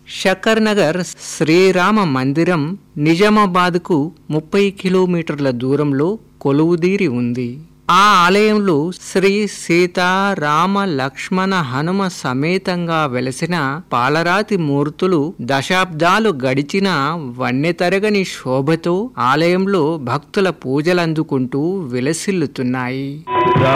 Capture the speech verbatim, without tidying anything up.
శకర్ నగర్ శ్రీరామ మందిరం నిజామాబాద్కు ముప్పై కిలోమీటర్ల దూరంలో కొలువుదీరి ఉంది. ఆ ఆలయంలో శ్రీ సీతా రామ లక్ష్మణ హనుమ సమేతంగా వెలసిన పాలరాతి మూర్తులు దశాబ్దాలు గడిచిన వన్నెతరగని శోభతో ఆలయంలో భక్తుల పూజలందుకుంటూ విలసిల్లుతున్నాయి.